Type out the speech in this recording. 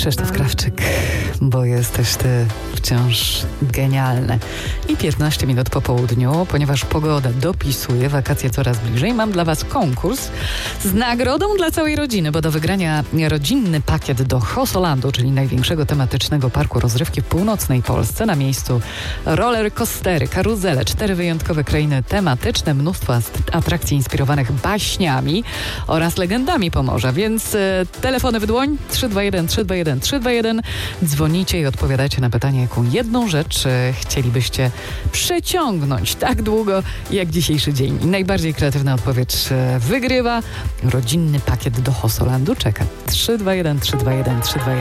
Krzysztof Krawczyk, bo jesteś ty wciąż genialny. I 15 minut po południu, ponieważ pogoda dopisuje, wakacje coraz bliżej, mam dla was konkurs z nagrodą dla całej rodziny, bo do wygrania rodzinny pakiet do Hosolandu, czyli największego tematycznego parku rozrywki w północnej Polsce. Na miejscu roller coastery, karuzele, 4 wyjątkowe krainy tematyczne, mnóstwo atrakcji inspirowanych baśniami oraz legendami Pomorza, więc telefony w dłoń 321 321 321. Dzwonicie i odpowiadacie na pytanie, jaką jedną rzecz chcielibyście przeciągnąć tak długo jak dzisiejszy dzień. I najbardziej kreatywna odpowiedź wygrywa. Rodzinny pakiet do Hosolandu czeka. 321 321 321.